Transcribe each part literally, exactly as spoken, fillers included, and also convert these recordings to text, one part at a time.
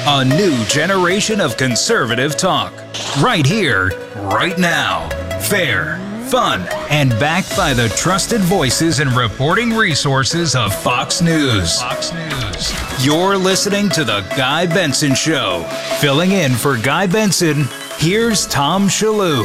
A new generation of conservative talk. Right here, right now. Fair, fun, and backed by the trusted voices and reporting resources of Fox News. Fox News. You're listening to The Guy Benson Show. Filling in for Guy Benson, here's Tom Shillue.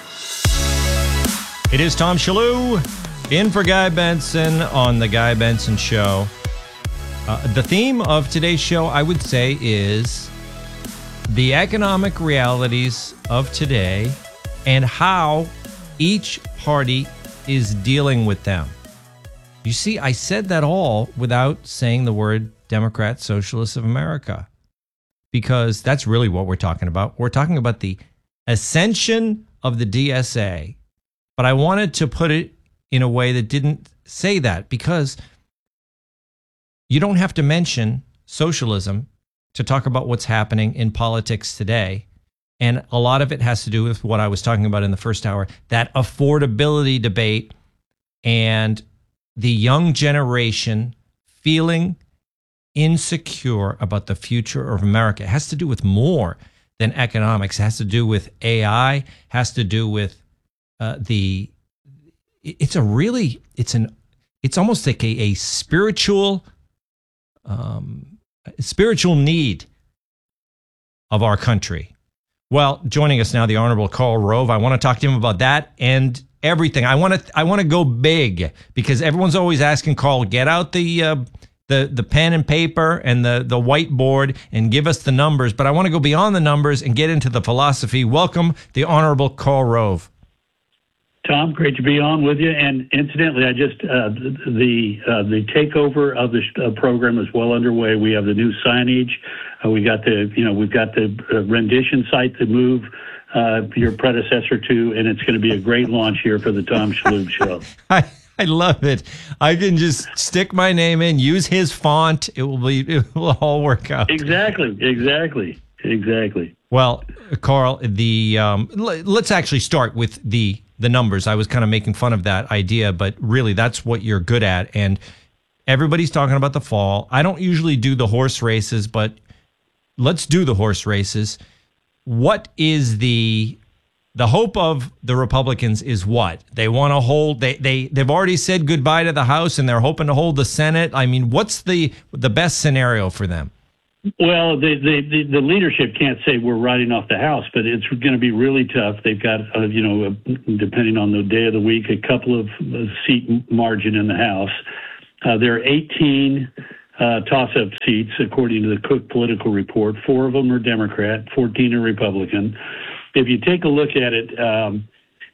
It is Tom Shillue in for Guy Benson on The Guy Benson Show. Uh, the theme of today's show, I would say, is the economic realities of today and how each party is dealing with them. You see, I said that all without saying the word Democrat Socialists of America, because that's really what we're talking about. We're talking about the ascension of the D S A, but I wanted to put it in a way that didn't say that, because you don't have to mention socialism to talk about what's happening in politics today. And a lot of it has to do with what I was talking about in the first hour, that affordability debate and the young generation feeling insecure about the future of America. It has to do with more than economics. It has to do with A I, has to do with uh, the, it's a really, it's an, it's almost like a, a spiritual Um, spiritual need of our country. Well, joining us now, the Honorable Karl Rove. I want to talk to him about that and everything. I want to I want to go big, because everyone's always asking Karl, get out the uh, the the pen and paper and the the whiteboard and give us the numbers. But I want to go beyond the numbers and get into the philosophy. Welcome, the Honorable Karl Rove. Tom, great to be on with you. And incidentally, I just uh, the uh, the takeover of the uh, program is well underway. We have the new signage. Uh, we got the you know we've got the uh, rendition site to move uh, your predecessor to, and it's going to be a great launch here for the Tom Shillue Show. I, I love it. I can just stick my name in, use his font. It will be it will all work out. Exactly. Exactly. Exactly. Well, Karl, the um, l- let's actually start with the. the numbers. I was kind of making fun of that idea, but really that's what you're good at. And everybody's talking about the fall. I don't usually do the horse races, but let's do the horse races. What is the the hope of the Republicans is what? They want to hold, they, they, they've already said goodbye to the House and they're hoping to hold the Senate. I mean, what's the the best scenario for them? Well, the, the, the leadership can't say we're riding off the House, but it's going to be really tough. They've got, uh, you know, uh, depending on the day of the week, a couple of uh, seat margin in the House. Uh, there are eighteen uh, toss-up seats, according to the Cook Political Report. Four of them are Democrat, fourteen are Republican. If you take a look at it, um,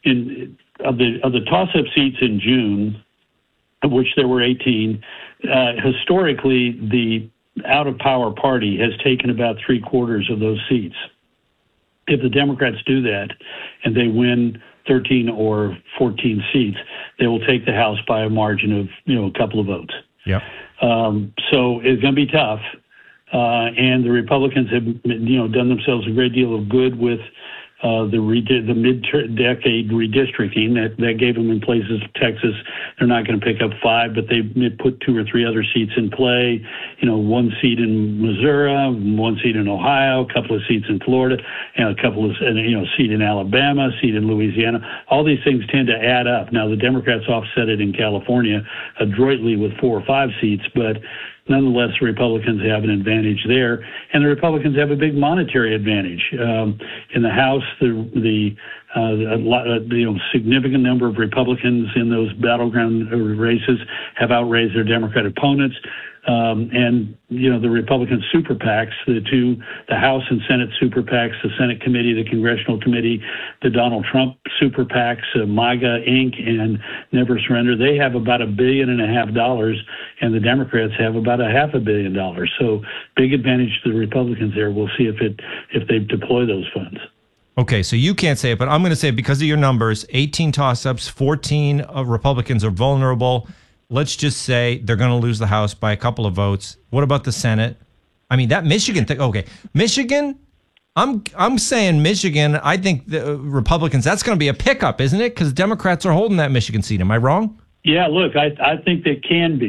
in of the of the toss-up seats in June, of which there were eighteen, uh, historically the out-of-power party has taken about three quarters of those seats. If the Democrats do that and they win thirteen or fourteen seats, they will take the House by a margin of, you know, a couple of votes. Yeah. Um, so it's going to be tough. Uh, and the Republicans have, you know, done themselves a great deal of good with Uh, the re- the mid-decade redistricting that, that gave them in places, Texas, they're not going to pick up five, but they put two or three other seats in play. You know, one seat in Missouri, one seat in Ohio, a couple of seats in Florida, and a couple of, you know, seat in Alabama, seat in Louisiana. All these things tend to add up. Now, the Democrats offset it in California adroitly with four or five seats, but nonetheless, the Republicans have an advantage there, and the Republicans have a big monetary advantage. Um, in the House, the the uh, a lot, uh, you know, significant number of Republicans in those battleground races have outraised their Democrat opponents. Um, and, you know, the Republican super PACs, the two, the House and Senate super PACs, the Senate committee, the Congressional committee, the Donald Trump super PACs, uh, MAGA Incorporated and Never Surrender, they have about a billion and a half dollars, and the Democrats have about a half a billion dollars. So big advantage to the Republicans there. We'll see if it if they deploy those funds. Okay, so you can't say it, but I'm going to say it because of your numbers. eighteen toss-ups, fourteen uh, Republicans are vulnerable. Let's just say they're going to lose the House by a couple of votes. What about the Senate? I mean, that Michigan thing. Okay, Michigan, I'm I'm saying Michigan, I think the Republicans, that's going to be a pickup, isn't it? Because Democrats are holding that Michigan seat. Am I wrong? Yeah, look, I, I think they can be.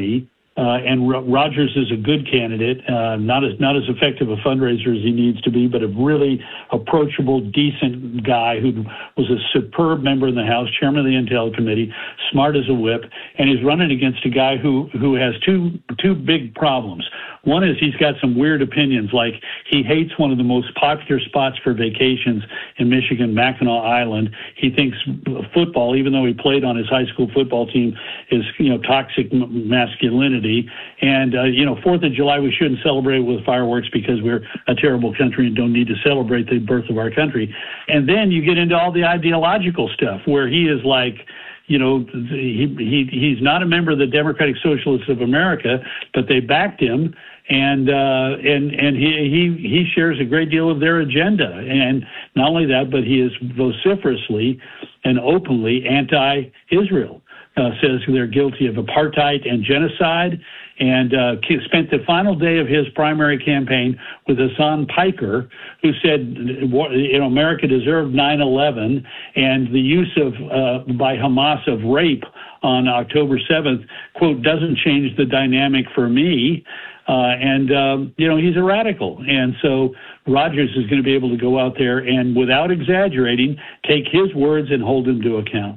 Uh, and Ro- Rogers is a good candidate, uh, not as not as effective a fundraiser as he needs to be, but a really approachable, decent guy who was a superb member in the House, chairman of the Intel Committee, smart as a whip, and he's running against a guy who who has two two big problems. One is he's got some weird opinions, like he hates one of the most popular spots for vacations in Michigan, Mackinac Island. He thinks football, even though he played on his high school football team, is, you know, toxic masculinity. And, uh, you know, Fourth of July, we shouldn't celebrate with fireworks because we're a terrible country and don't need to celebrate the birth of our country. And then you get into all the ideological stuff where he is like, you know, he, he he's not a member of the Democratic Socialists of America, but they backed him. And uh, and and he, he he shares a great deal of their agenda. And not only that, but he is vociferously and openly anti-Israel. Uh, says they're guilty of apartheid and genocide, and uh, spent the final day of his primary campaign with Hassan Piker, who said, you know, America deserved nine eleven, and the use of uh, by Hamas of rape on October seventh, quote, doesn't change the dynamic for me. Uh, and, um, you know, he's a radical. And so Rogers is going to be able to go out there and, without exaggerating, take his words and hold him to account.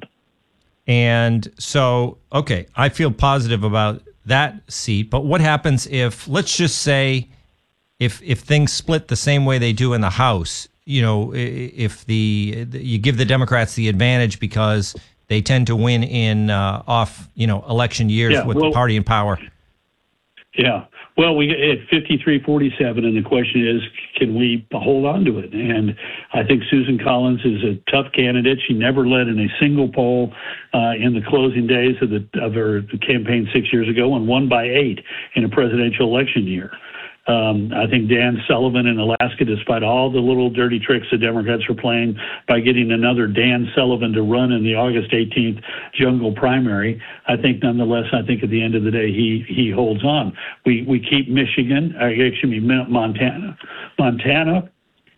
And so, okay, I feel positive about that seat. But what happens if, let's just say, if if things split the same way they do in the House, you know, if the you give the Democrats the advantage because they tend to win in uh, off, you know, election years yeah, with well, the party in power. Yeah. Well, we at fifty-three forty-seven, and the question is, can we hold on to it? And I think Susan Collins is a tough candidate. She never led in a single poll uh, in the closing days of the of her campaign six years ago, and won by eight in a presidential election year. Um, I think Dan Sullivan in Alaska, despite all the little dirty tricks the Democrats are playing by getting another Dan Sullivan to run in the August eighteenth jungle primary, I think nonetheless, I think at the end of the day, he he holds on. We we keep Michigan, uh, excuse me, Montana. Montana.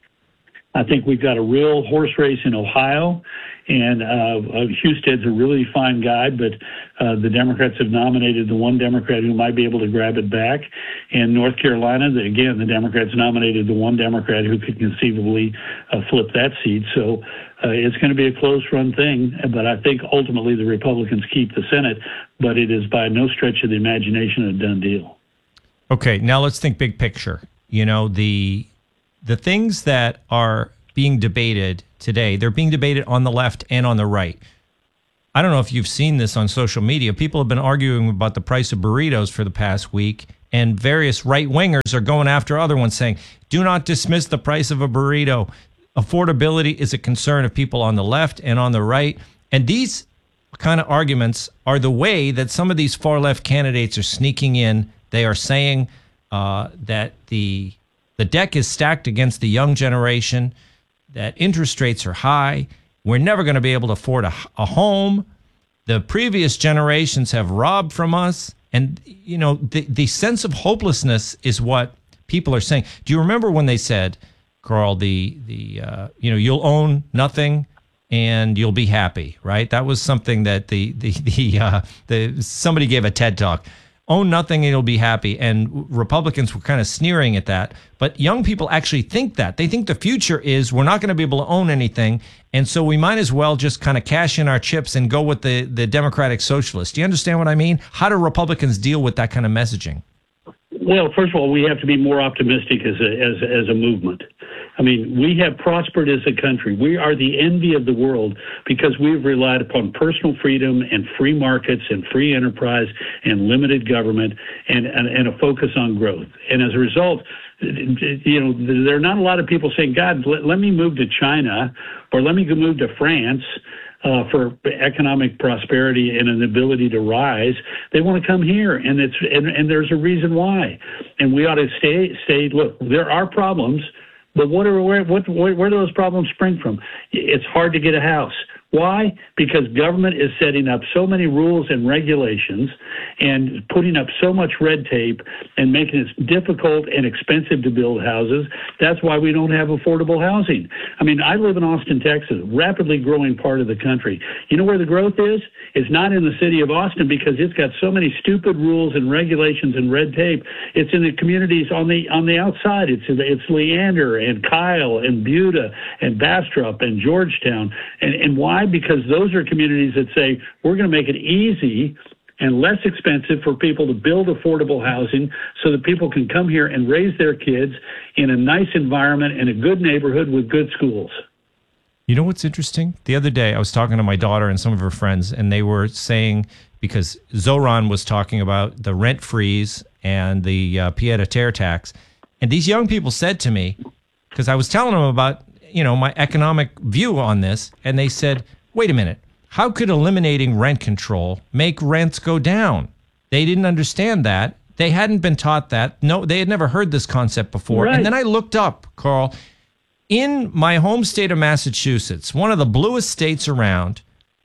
I think we've got a real horse race in Ohio. And uh, Husted's a really fine guy, but uh, the Democrats have nominated the one Democrat who might be able to grab it back. And North Carolina, the, again, the Democrats nominated the one Democrat who could conceivably uh, flip that seat. So uh, it's going to be a close-run thing. But I think ultimately the Republicans keep the Senate, but it is by no stretch of the imagination a done deal. Okay, now let's think big picture. You know, the the things that are being debated today, they're being debated on the left and on the right. I don't know if you've seen this on social media. People have been arguing about the price of burritos for the past week, and various right-wingers are going after other ones saying, do not dismiss the price of a burrito. Affordability is a concern of people on the left and on the right. And these kind of arguments are the way that some of these far-left candidates are sneaking in. They are saying uh, that the the deck is stacked against the young generation, that interest rates are high. We're never going to be able to afford a, a home. The previous generations have robbed from us. And, you know, the, the sense of hopelessness is what people are saying. Do you remember when they said, Carl, the, the uh, you know, you'll own nothing and you'll be happy, right? That was something that the, the, the, uh, the somebody gave a TED Talk. Own nothing and you'll be happy. And Republicans were kind of sneering at that. But young people actually think that. They think the future is we're not going to be able to own anything. And so we might as well just kind of cash in our chips and go with the, the Democratic Socialists. Do you understand what I mean? How do Republicans deal with that kind of messaging? Well, first of all, we have to be more optimistic as a, as, as a movement. I mean, we have prospered as a country. We are the envy of the world because we've relied upon personal freedom and free markets and free enterprise and limited government and, and, and a focus on growth. And as a result, you know, there are not a lot of people saying, God, let, let me move to China or let me go move to France uh, for economic prosperity and an ability to rise. They want to come here, and it's and, and there's a reason why. And we ought to stay, stay, look, there are problems. But what are where what where, where do those problems spring from? It's hard to get a house. Why? Because government is setting up so many rules and regulations and putting up so much red tape and making it difficult and expensive to build houses. That's why we don't have affordable housing. I mean, I live in Austin, Texas, rapidly growing part of the country. You know where the growth is? It's not in the city of Austin because it's got so many stupid rules and regulations and red tape. It's in the communities on the on the outside. It's it's Leander and Kyle and Buda and Bastrop and Georgetown. And, and why? Because those are communities that say, we're going to make it easy and less expensive for people to build affordable housing so that people can come here and raise their kids in a nice environment in a good neighborhood with good schools. You know what's interesting? The other day, I was talking to my daughter and some of her friends, and they were saying, because Zoran was talking about the rent freeze and the uh, pied-à-terre tax, and these young people said to me, because I was telling them about, you know, my economic view on this, and they said, wait a minute, how could eliminating rent control make rents go down? They didn't understand that. They hadn't been taught that. No, they had never heard this concept before. Right. And then I looked up, Carl, in my home state of Massachusetts, one of the bluest states around,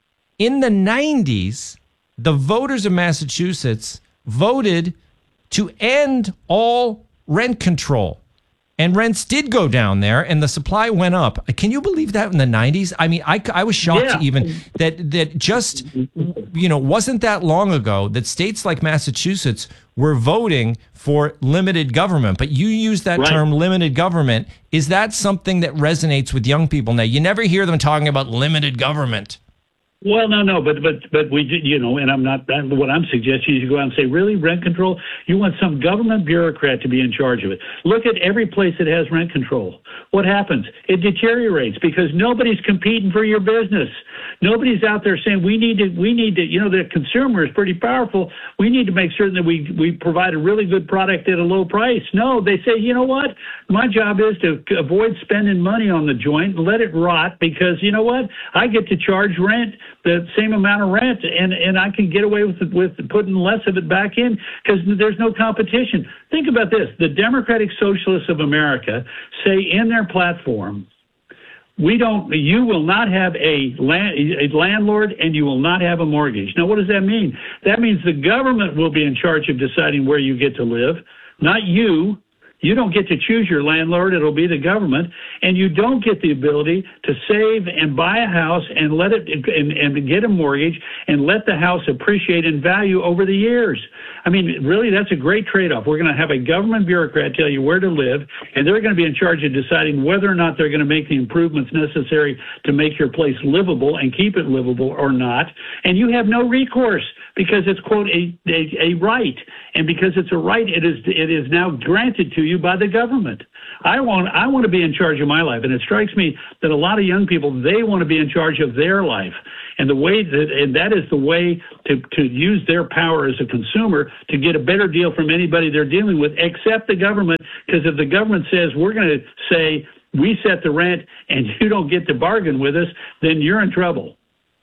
in the nineties, the voters of Massachusetts voted to end all rent control. And rents did go down there, and the supply went up. Can you believe that in the nineties? I mean, I, I was shocked Yeah. even that that just, you know, wasn't that long ago that states like Massachusetts were voting for limited government. But you use that Right. term, limited government. Is that something that resonates with young people now? You never hear them talking about limited government. Well, no, no, but but but we did, you know, and I'm not. What I'm suggesting is you go out and say, really, rent control? You want some government bureaucrat to be in charge of it? Look at every place that has rent control. What happens? It deteriorates because nobody's competing for your business. Nobody's out there saying we need to. We need to. You know, the consumer is pretty powerful. We need to make certain that we we provide a really good product at a low price. No, they say, you know what? My job is to avoid spending money on the joint and let it rot because you know what? I get to charge rent, the same amount of rent, and, and I can get away with with putting less of it back in because there's no competition. Think about this. The Democratic Socialists of America say in their platform, we don't, you will not have a, land, a landlord and you will not have a mortgage. Now, what does that mean? That means the government will be in charge of deciding where you get to live, not you. You don't get to choose your landlord. It'll be the government. And you don't get the ability to save and buy a house and let it and, and get a mortgage and let the house appreciate in value over the years. I mean, really, that's a great trade-off. We're going to have a government bureaucrat tell you where to live, and they're going to be in charge of deciding whether or not they're going to make the improvements necessary to make your place livable and keep it livable or not. And you have no recourse because it's, quote, a, a, a right. And because it's a right, it is it is now granted to you by the government. I want I want to be in charge of my life, and it strikes me that a lot of young people, they want to be in charge of their life, and the way that and that is the way to to use their power as a consumer to get a better deal from anybody they're dealing with, except the government. Because if the government says we're going to say we set the rent and you don't get to bargain with us, then you're in trouble.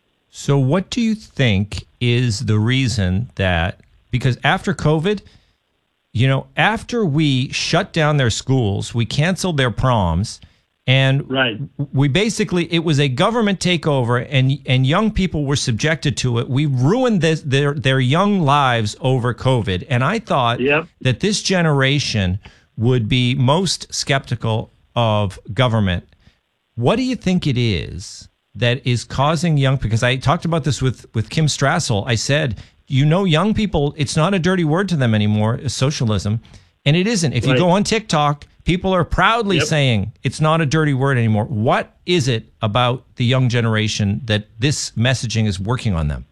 So, what do you think is the reason that? Because after COVID, you know, after we shut down their schools, we canceled their proms, and right. we basically, it was a government takeover, and and young people were subjected to it. We ruined this, their their young lives over COVID, and I thought yep. that this generation would be most skeptical of government. What do you think it is that is causing young? Because I talked about this with with Kim Strassel. I said, you know, young people, it's not a dirty word to them anymore, socialism. And it isn't. If you right. go on TikTok, people are proudly yep. saying it's not a dirty word anymore. What is it about the young generation that this messaging is working on them?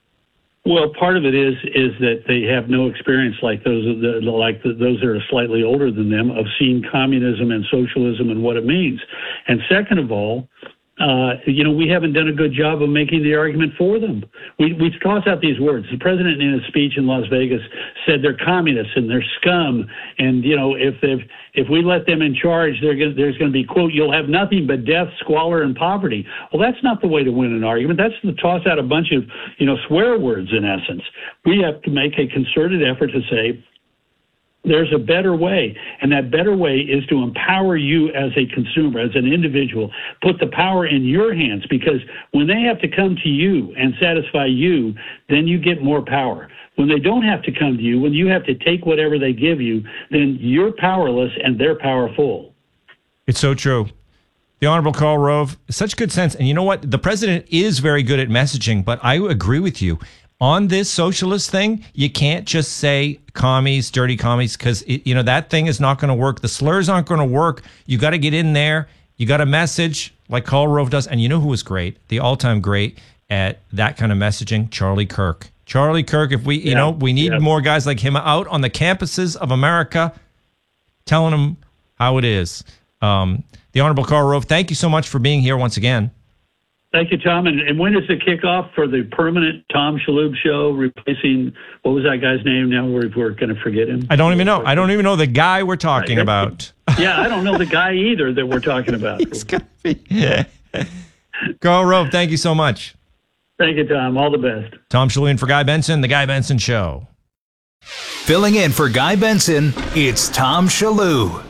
Well, part of it is is that they have no experience like those like those that are slightly older than them of seeing communism and socialism and what it means. And second of all, Uh, you know, we haven't done a good job of making the argument for them. We we toss out these words. The president, in his speech in Las Vegas, said they're communists and they're scum. And you know, if if if we let them in charge, they're gonna, there's going to be, quote, you'll have nothing but death, squalor, and poverty. Well, that's not the way to win an argument. That's to toss out a bunch of you know swear words. In essence, we have to make a concerted effort to say, there's a better way, and that better way is to empower you as a consumer, as an individual. Put the power in your hands, because when they have to come to you and satisfy you, then you get more power. When they don't have to come to you, when you have to take whatever they give you, then you're powerless and they're powerful. It's so true. The Honorable Karl Rove, such good sense. And you know what? The president is very good at messaging, but I agree with you. On this socialist thing, you can't just say commies, dirty commies, because you know that thing is not going to work. The slurs aren't going to work. You got to get in there. You got to message like Karl Rove does. And you know who was great? The all-time great at that kind of messaging? Charlie Kirk. Charlie Kirk, if we, you yeah, know, we need yeah. more guys like him out on the campuses of America telling them how it is. Um, the Honorable Karl Rove, thank you so much for being here once again. Thank you, Tom. And, and when is the kickoff for the permanent Tom Shalhoub show, replacing, what was that guy's name now? We're, we're going to forget him. I don't even know. I don't even know the guy we're talking about. Yeah, I don't know the guy either that we're talking about. He's gonna be. Yeah. Karl Rove, thank you so much. Thank you, Tom. All the best. Tom Shalhoub for Guy Benson, The Guy Benson Show. Filling in for Guy Benson, it's Tom Shalhoub.